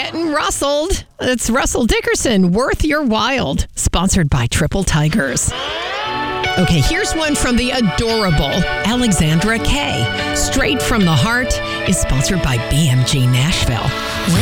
getting rustled. It's Russell Dickerson, Worth Your Wild, sponsored by Triple Tigers. Okay, here's one from the adorable Alexandra Kay. Straight from the Heart is sponsored by BMG Nashville.